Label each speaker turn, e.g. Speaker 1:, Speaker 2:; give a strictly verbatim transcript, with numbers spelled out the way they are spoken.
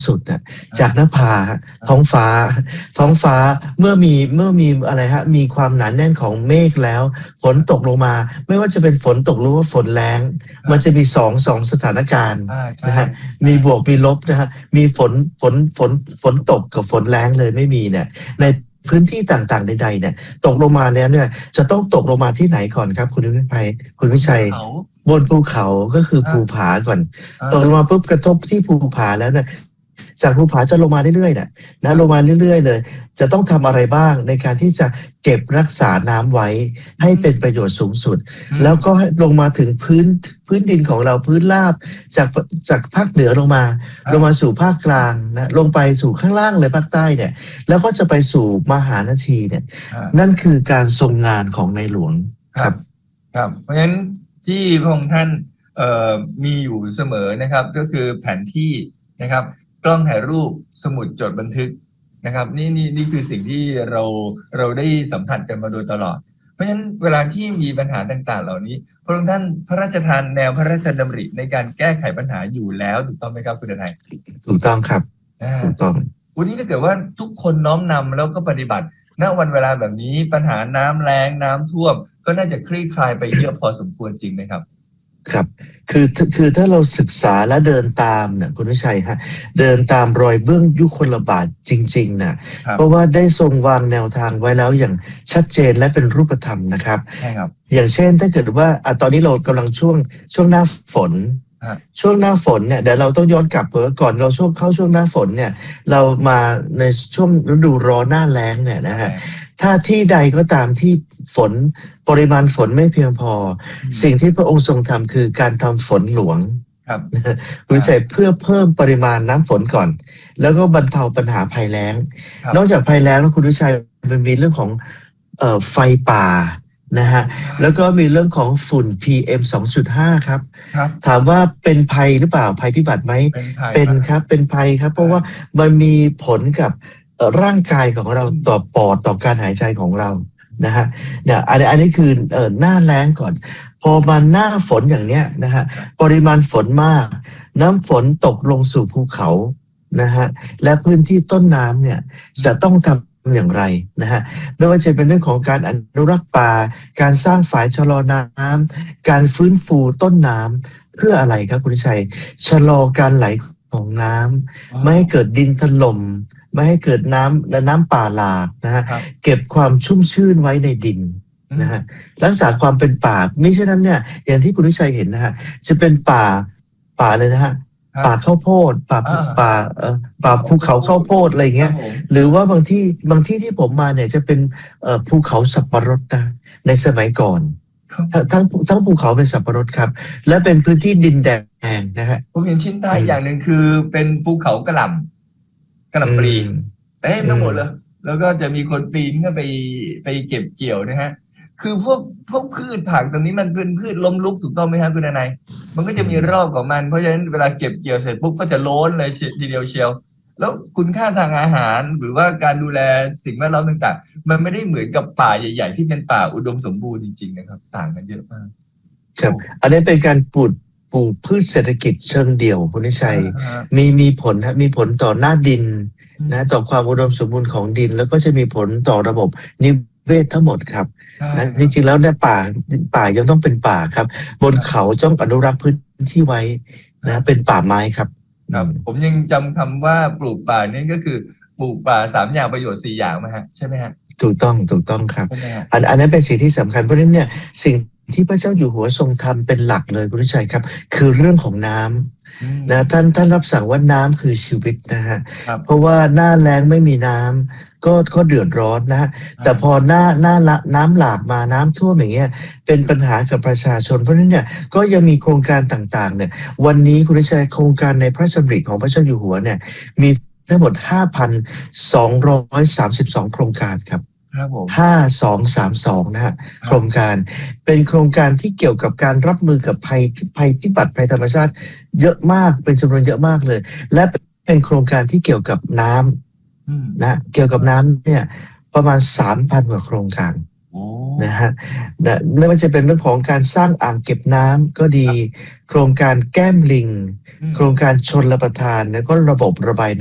Speaker 1: สุดน่ะจากหน้าผาท้องฟ้าท้องฟ้าเมื่อมีเมื่อมีอะไรฮะมีความหนาแน่นของเมฆแล้วฝนตกลงมาไม่ว่าจะเป็นฝนตกหรือว่าฝนแล้งมันจะมีสองสองสถานการณ์นะฮะมีบวกมีลบนะฮะมีฝนฝนฝนฝนตกกับฝนแล้งเลยไม่มีเนี่ยในพื้นที่ต่างๆใดๆเนี่ยตกลงมาแล้วเนี่ยจะต้องตกลงมาที่ไหนก่อนครับคุณวิชัยคุณวิชัยบนภูเขาก็คือภูผาก่อนตกลงมาปุ๊บกระทบที่ภูผาแล้วเนี่ยจากภูผาจะลงมาเรื่อยๆเนี่ยนะลงมาเรื่อยๆเลยจะต้องทำอะไรบ้างในการที่จะเก็บรักษาน้ำไว้ให้เป็นประโยชน์สูงสุดแล้วก็ลงมาถึงพื้นพื้นดินของเราพื้นราบจากจากภาคเหนือลงมาลงมาสู่ภาคกลางนะลงไปสู่ข้างล่างเลยภาคใต้เนี่ยแล้วก็จะไปสู่มหานาทีเนี่ยนั่นคือการทรงงานของในหลวงครับ
Speaker 2: ครับเพราะฉะนั้นที่พระองค์ท่านเอ่อมีอยู่เสมอนะครับก็คือแผนที่นะครับกล้องถ่ายรูปสมุดจดบันทึกนะครับนี่นี่นี่คือสิ่งที่เราเราได้สัมผัสกันมาโดยตลอดเพราะฉะนั้นเวลาที่มีปัญหาต่างๆเหล่านี้พระองค์ท่านพระราชทานแนวพระราชดำริในการแก้ไขปัญหาอยู่แล้วถูกต้องไหมครับคุณทนาย
Speaker 1: ถูกต้องครับถูกต้อง
Speaker 2: วันนี้ถ้าเกิดว่าทุกคนน้อมนำแล้วก็ปฏิบัติณวันเวลาแบบนี้ปัญหาน้ำแล้งน้ำท่วมก็น่าจะคลี่คลายไปเยอะพอสมควรจริงไหมครับ
Speaker 1: ครับคือคือถ้าเราศึกษาและเดินตามเนี่ยคุณวิชัยฮะเดินตามรอยเบื้องยุคลบาทจริงๆนะเพราะว่าได้ทรงวางแนวทางไว้แล้วอย่างชัดเจนและเป็นรูปธรรมนะครับ
Speaker 2: ใช่ครับ
Speaker 1: อย่างเช่นถ้าเกิดว่าอ่ะตอนนี้เรากำลังช่วงช่วงหน้าฝนช่วงหน้าฝนเนี่ยเดี๋ยวเราต้องย้อนกลับเพื่อก่อนเราช่วงเข้าช่วงหน้าฝนเนี่ยเรามาในช่วงฤดูร้อนหน้าแล้งเนี่ยนะฮะถ้าที่ใดก็ตามที่ฝนปริมาณฝนไม่เพียงพอสิ่งที่พระองค์ทรงทำคือการทำฝนหลวงคุณชัยเพื่อเพิ่มปริมาณน้ำฝนก่อนแล้วก็บรรเทาปัญหาภัยแล้งนอกจากภัยแล้งแล้วคุณวิชัยมันมีเรื่องของเอ่อไฟป่านะฮะแล้วก็มีเรื่องของฝุ่น พี เอ็ม สองจุดห้า ครับถามว่าเป็นภัยหรือเปล่าภัยพิบัติไหมเป็นครับเป็นภัยครับเพราะว่ามันมีผลกับร่างกายของเราต่อปอดต่อการหายใจของเรานะฮะเนี่ยอันนี้อันนี้คือเอ่อหน้าแล้งก่อนพอมาหน้าฝนอย่างเนี้ยนะฮะปริมาณฝนมากน้ำฝนตกลงสู่ภูเขานะฮะและพื้นที่ต้นน้ำเนี่ยจะต้องทำอย่างไรนะฮะไม่ว่าจะเป็นเรื่องของการอนุรักษ์ป่าการสร้างฝายชะลอน้ำการฟื้นฟูต้นน้ำเพื่ออะไรครับคุณชัยชะลอการไหลของน้ำไม่ให้เกิดดินถล่มไม่ให้เกิดน้ำและน้ำป่าหลากนะฮะเก็บความชุ่มชื่นไว้ในดินนะฮะรักษาความเป็นป่ามิฉะนั้นเนี่ยอย่างที่คุณวิชัยเห็นนะฮะจะเป็นป่าป่าเลยนะฮะป่าข้าวโพดป่าป่าเอ่อป่าภูเขาข้าวโพดอะไรเงี้ยหรือว่าบางที่บางที่ที่ผมมาเนี่ยจะเป็นเอ่อภูเขาสับปะรดนะในสมัยก่อนทั้งทั้งภูเขาเป็นสับปะรดครับและเป็นพื้นที่ดินแดงนะฮะ
Speaker 2: ผมเห็นชิ้นใต้อย่างหนึ่งคือเป็นภูเขากระหล่ำกระหล่ำปลีเต็มไปหมดเลยแล้วก็จะมีคนปีนขึ้นไปไปเก็บเกี่ยวนะฮะคือพวกพวกพืชผักตรงนี้มันเป็นพืชล้มลุกถูกต้องไหมครับคุณนายมันก็จะมีรอบของมันเพราะฉะนั้นเวลาเก็บเกี่ยวเสร็จปุ๊บก็จะโล้นเลยทีเดียวเชียวแล้วคุณค่าทางอาหารหรือว่าการดูแลสิ่งแวดล้อมต่างๆมันไม่ได้เหมือนกับป่าใหญ่ๆที่เป็นป่าอุดมสมบูรณ์จริงๆนะครับต่างกันเยอะมาก
Speaker 1: ครับอันนี้เป็นการปลูกปลูกพืชเศรษฐกิจเชิงเดี่ยวคุณนิชัยมีมีผลครับมีผลต่อหน้าดินนะต่อความอุดมสมบูรณ์ของดินแล้วก็จะมีผลต่อระบบนิเวศทั้งหมดครับนะจริงๆแล้วเนี่ยป่าป่ายังต้องเป็นป่าครับบนเขาต้องอนุรักษ์พื้นที่ไว้นะเป็นป่าไม้ครับ
Speaker 2: ครับผมยังจำคำว่าปลูกป่านี่ก็คือปลูกป่าสามอย่างประโยชน์สี่อย่างไหมฮะใช่ไหมฮะ
Speaker 1: ถูกต้องถูกต้องครับอันอันนั้นเป็นสิ่งที่สำคัญเพราะฉะนั้นเนี่ยสิ่งที่พระเจ้าอยู่หัวทรงทำเป็นหลักเลยคุณชัยครับคือเรื่องของน้ำนะท่านท่านรับสั่งว่าน้ำคือชีวิตนะฮะเพราะว่าหน้าแล้งไม่มีน้ำก็ก็เดือดร้อนนะฮะแต่พอหน้าหน้าละน้ำหลากมาน้ำท่วมอย่างเงี้ยเป็นปัญหากับประชาชนเพราะฉะนั้นเนี่ยก็ยังมีโครงการต่างๆเนี่ยวันนี้คุณชัยโครงการในพระราชดำริของพระเจ้าอยู่หัวเนี่ยมีทั้งหมด ห้าพันสองร้อยสามสิบสอง โครงการครับห้าสองสามสองนะฮะโครงการเป็นโครงการที่เกี่ยวกับการรับมือกับภัยภัยพิบัติภัยธรรมชาติเยอะมากเป็นจำนวนเยอะมากเลยและเป็นโครงการที่เกี่ยวกับน้ำนะเกี่ยวกับน้ำเนี่ยประมาณ สามพัน กว่าโครงการ
Speaker 2: โอ้
Speaker 1: นะฮะนะไม่ว่าจะเป็นเรื่องของการสร้างอ่างเก็บน้ำก็ดี โครงการแก้มลิง
Speaker 2: อืม
Speaker 1: โครงการชนรับประทานแล้วก็ระบบระบาย